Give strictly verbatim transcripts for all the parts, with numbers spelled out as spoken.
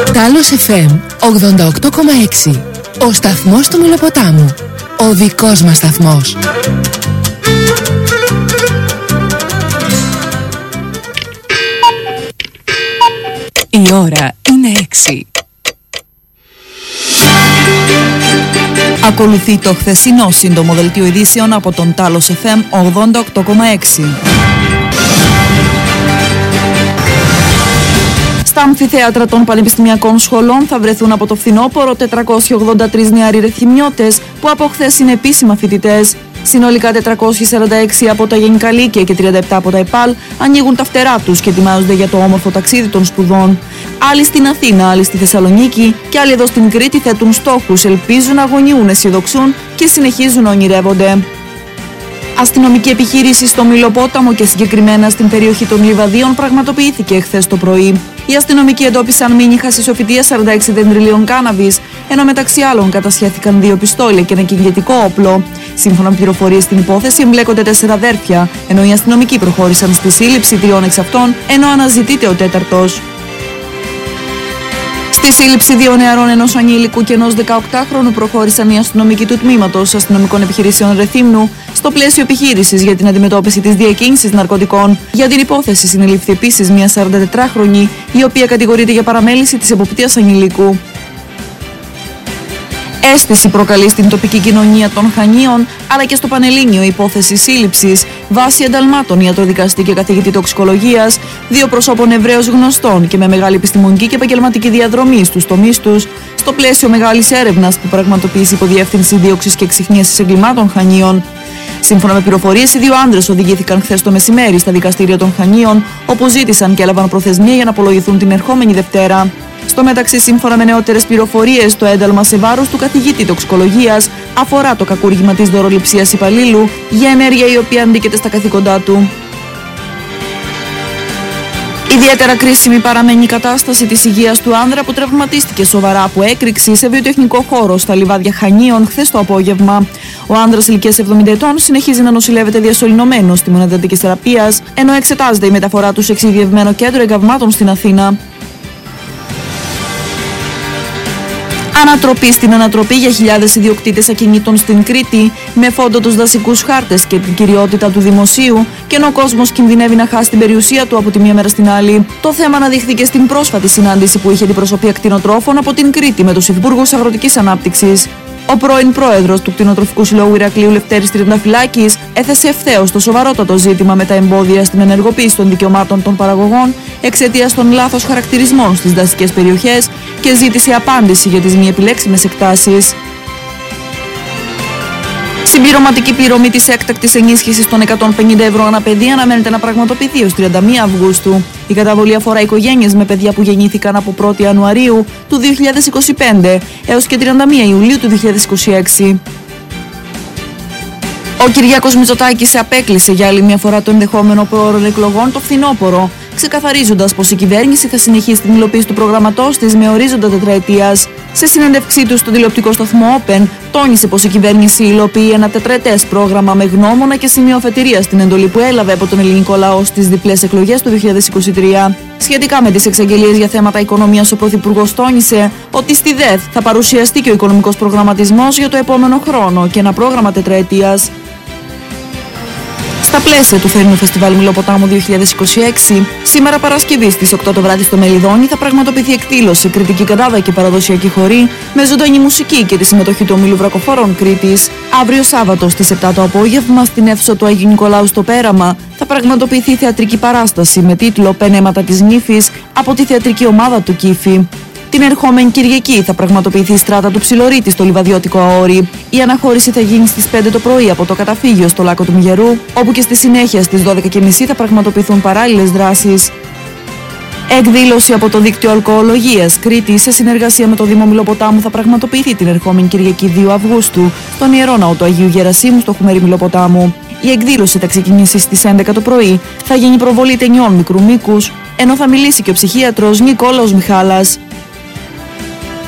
Τάλος εφ εμ ογδόντα οκτώ κόμμα έξι. Ο σταθμός του Μελοποτάμου. Ο δικός μας σταθμός. Η ώρα είναι έξι. Ακολουθεί το χθεσινό σύντομο δελτίο ειδήσεων από τον Τάλος εφ εμ ογδόντα οκτώ κόμμα έξι. Στα αμφιθέατρα των πανεπιστημιακών σχολών θα βρεθούν από το φθινόπωρο τετρακόσιοι ογδόντα τρεις νεαροί ρεθυμιώτες που από χθες είναι επίσημα φοιτητές. Συνολικά τετρακόσιοι σαράντα έξι από τα γενικά λύκεια και τριάντα επτά από τα ΕΠΑΛ ανοίγουν τα φτερά τους και ετοιμάζονται για το όμορφο ταξίδι των σπουδών. Άλλοι στην Αθήνα, άλλοι στη Θεσσαλονίκη και άλλοι εδώ στην Κρήτη θέτουν στόχους, ελπίζουν, αγωνιούν, αισιοδοξούν και συνεχίζουν να ονειρεύονται. Αστυνομική επιχείρηση στο Μηλοπόταμο και συγκεκριμένα στην περιοχή των Λιβαδίων πραγματοποιήθηκε χθες το πρωί. Οι αστυνομικοί εντόπισαν μήνυ χασισοφυτία σαράντα έξι δεντριλίων κάναβης, ενώ μεταξύ άλλων κατασχέθηκαν δύο πιστόλια και ένα κυνηγετικό όπλο. Σύμφωνα με πληροφορίες στην υπόθεση, εμπλέκονται τέσσερα αδέρφια, ενώ οι αστυνομικοί προχώρησαν στη σύλληψη τριών εξ αυτών, ενώ αναζητείται ο τέταρτος. Στη σύλληψη δύο νεαρών, ενός ανήλικου και ενός δεκαοκτάχρονου, προχώρησαν οι αστυνομικοί του τμήματος αστυνομικών επιχειρήσεων Ρεθύμνου στο πλαίσιο επιχείρησης για την αντιμετώπιση της διακίνησης ναρκωτικών. Για την υπόθεση συνελήφθη επίσης μια σαραντατετράχρονη, η οποία κατηγορείται για παραμέληση της εποπτείας ανηλίκου. Αίσθηση προκαλεί στην τοπική κοινωνία των Χανίων αλλά και στο Πανελλήνιο η υπόθεση σύλληψης βάσει ενταλμάτων ιατροδικαστή και καθηγητή τοξικολογίας δύο προσώπων ευρέως γνωστών και με μεγάλη επιστημονική και επαγγελματική διαδρομή στους τομείς τους, στο πλαίσιο μεγάλης έρευνας που πραγματοποιεί η Υποδιεύθυνση Δίωξης και Εξιχνίασης Εγκλημάτων Χανίων. Σύμφωνα με πληροφορίες, οι δύο άντρες οδηγήθηκαν χθες το μεσημέρι στα δικαστήρια των Χανίων, όπου ζήτησαν και έλαβαν προθεσμία για να απολογηθούν την ερχόμενη Δευτέρα. Στο μεταξύ, σύμφωνα με νεότερες πληροφορίες, το ένταλμα σε βάρος του καθηγητή τοξικολογίας αφορά το κακούργημα της δωροληψίας υπαλλήλου για ενέργεια η οποία αντίκειται στα καθήκοντά του. Ιδιαίτερα κρίσιμη παραμένει η κατάσταση της υγείας του άνδρα που τραυματίστηκε σοβαρά από έκρηξη σε βιοτεχνικό χώρο στα λιβάδια Χανίων χθες το απόγευμα. Ο άνδρας ηλικίας εβδομήντα ετών συνεχίζει να νοσηλεύεται διασωληνωμένος στη μονάδα εντατικής θεραπείας, ενώ εξετάζεται η μεταφορά του σε εξειδικευμένο κέντρο εγκαυμάτων στην Αθήνα. Ανατροπή στην ανατροπή για χιλιάδες ιδιοκτήτες ακινήτων στην Κρήτη, με φόντο τους δασικούς χάρτες και την κυριότητα του δημοσίου, και ενώ ο κόσμος κινδυνεύει να χάσει την περιουσία του από τη μία μέρα στην άλλη. Το θέμα αναδείχθηκε στην πρόσφατη συνάντηση που είχε αντιπροσωπεία κτηνοτρόφων από την Κρήτη με τους υφυπουργούς Αγροτικής Ανάπτυξης. Ο πρώην πρόεδρος του Κτηνοτροφικού Συλλόγου Ηρακλείου, Λευτέρης Τριανταφυλάκης, έθεσε ευθέως το σοβαρότατο ζήτημα με τα εμπόδια στην ενεργοποίηση των δικαιωμάτων των παραγωγών εξαιτίας των λάθος χαρακτηρισμών στις δασικές περιοχές και ζήτησε απάντηση για τις μη επιλέξιμες εκτάσεις. Συμπληρωματική πληρωμή της έκτακτης ενίσχυσης των εκατόν πενήντα ευρώ ανά παιδί αναμένεται να πραγματοποιηθεί ως τριάντα μία Αυγούστου. Η καταβολή αφορά οικογένειες με παιδιά που γεννήθηκαν από πρώτη Ιανουαρίου του δύο χιλιάδες είκοσι πέντε έως και τριάντα μία Ιουλίου του δύο χιλιάδες είκοσι έξι. Ο Κυριάκος Μητσοτάκης απέκλεισε για άλλη μια φορά το ενδεχόμενο προώρων εκλογών το φθινόπωρο, ξεκαθαρίζοντας πως η κυβέρνηση θα συνεχίσει την υλοποίηση του προγραμματός της με ορίζοντα τετραετίας. Σε συνέντευξή του στον τηλεοπτικό σταθμό Open, τόνισε πως η κυβέρνηση υλοποιεί ένα τετραετές πρόγραμμα με γνώμονα και σημείο αφετηρίας στην εντολή που έλαβε από τον ελληνικό λαό στις διπλές εκλογές του δύο χιλιάδες είκοσι τρία. Σχετικά με τις εξαγγελίες για θέματα οικονομίας, ο Πρωθυπουργός τόνισε ότι στη ΔΕΘ θα παρουσιαστεί και ο οικονομικός προγραμματισμός για το επόμενο χρόνο και ένα πρόγραμμα τετραετίας. Στα πλαίσια του θερινού φεστιβάλ Μηλοποτάμου δύο χιλιάδες είκοσι έξι, σήμερα Παρασκευή στις οκτώ το βράδυ στο Μελιδόνι θα πραγματοποιηθεί εκδήλωση κριτική κατάδα και παραδοσιακή χορή με ζωντανή μουσική και τη συμμετοχή του Ομίλου Βρακοφόρων Κρήτης. Αύριο Σάββατο στις επτά το απόγευμα στην αίθουσα του Αγίου Νικολάου στο Πέραμα θα πραγματοποιηθεί θεατρική παράσταση με τίτλο «Πενέματα της Νύφης» από τη θεατρική ομάδα του Κύφη. Την ερχόμενη Κυριακή θα πραγματοποιηθεί η στράτα του Ψιλορίτη στο Λιβαδιώτικο Αόρι. Η αναχώρηση θα γίνει στις πέντε το πρωί από το καταφύγιο στο Λάκκο του Μιγερού, όπου και στη συνέχεια στις δώδεκα και μισή θα πραγματοποιηθούν παράλληλες δράσεις. Εκδήλωση από το δίκτυο Αλκοολογίας Κρήτη σε συνεργασία με το Δήμο Μηλοποτάμου θα πραγματοποιηθεί την ερχόμενη Κυριακή δύο Αυγούστου στον Ιερό Ναό του Αγίου Γερασίμου στο Χουμέρι Μηλοποτάμου. Η εκδήλωση θα ξεκινήσει στις έντεκα το πρωί, θα γίνει προβολή ταινιών μικρού μήκους, ενώ θα μιλήσει και ο ψυχίατρος Νικόλαος Μιχάλας.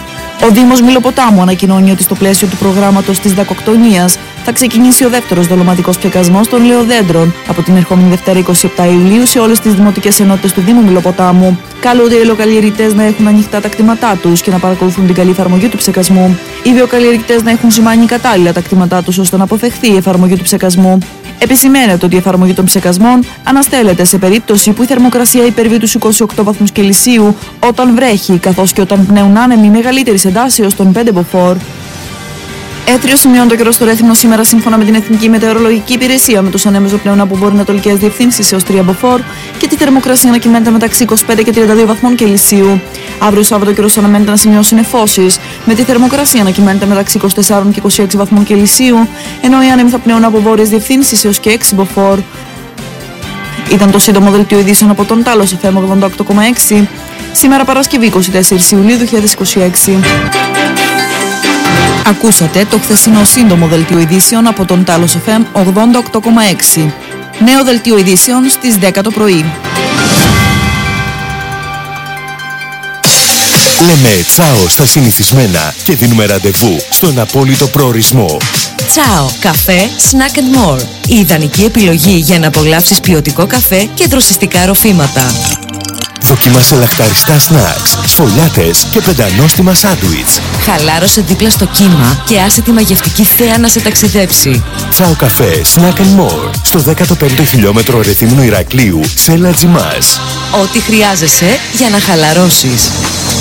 Ο Δήμος Μηλοποτάμου ανακοινώνει ότι στο πλαίσιο του προγράμματος της δακοκτονίας θα ξεκινήσει ο δεύτερος δολωματικός ψεκασμός των λεωδέντρων από την ερχόμενη Δευτέρα είκοσι επτά Ιουλίου σε όλες τις δημοτικές ενότητες του Δήμου Μηλοποτάμου. Καλούνται οι ελαιοκαλλιεργητές να έχουν ανοιχτά τα κτήματά τους και να παρακολουθούν την καλή εφαρμογή του ψεκασμού. Οι βιοκαλλιεργητές να έχουν σημάνει κατάλληλα τα κτήματά τους ώστε να αποφευχθεί η εφαρμογή του ψεκασμού. Επισημαίνεται ότι η εφαρμογή των ψεκασμών αναστέλλεται σε περίπτωση που η θερμοκρασία υπερβεί τους είκοσι οκτώ βαθμούς Κελσίου όταν βρέχει, καθώς και όταν πνέουν άνεμοι μεγαλύτερης εντάσεως των πέντε μποφόρ. Έθριο σημειώνει το καιρό στο Ρέθυμνο σήμερα σύμφωνα με την Εθνική Μετεωρολογική Υπηρεσία, με τους ανέμους πλέον από βορειοανατολικές διευθύνσεις έως τρία μποφόρ και τη θερμοκρασία να κυμαίνεται μεταξύ είκοσι πέντε και τριάντα δύο βαθμών Κελσίου. Αύριο Σάββατο καιρός αναμένεται να σημειώσει νεφώσεις, με τη θερμοκρασία να κυμαίνεται μεταξύ είκοσι τέσσερα και είκοσι έξι βαθμών Κελσίου, ενώ οι άνεμοι θα πνέουν από βόρειες διευθύνσεις έως και έξι μποφόρ. Ήταν το σύντομο δελτίο ειδήσεων από τον Τάλος εφ εμ ογδόντα οκτώ κόμμα έξι, σήμερα Παρασκευή είκοσι τέσσερις Ιουλίου δύο χιλιάδες είκοσι έξι. Ακούσατε το χθεσινό σύντομο δελτίο ειδήσεων από τον Τάλος εφ εμ ογδόντα οκτώ κόμμα έξι. Νέο δελτίο ειδήσεων στις δέκα το πρωί. Λέμε τσάο στα συνηθισμένα και δίνουμε ραντεβού στον απόλυτο προορισμό. Τσάο, καφέ, snack and more. Η ιδανική επιλογή για να απολαύσεις ποιοτικό καφέ και δροσιστικά ροφήματα. Δοκίμασε λαχταριστά σνακς, σφολιάτες και πεντανόστιμα σάντουιτς. Χαλάρωσε δίπλα στο κύμα και άσε τη μαγευτική θέα να σε ταξιδέψει. Τσάο καφέ, snack and more, στο δέκατο πέμπτο χιλιόμετρο Ρεθύμνου Ηρακλείου, σε Λατζιμάς. Ό,τι χρειάζεσαι για να χαλαρώσεις.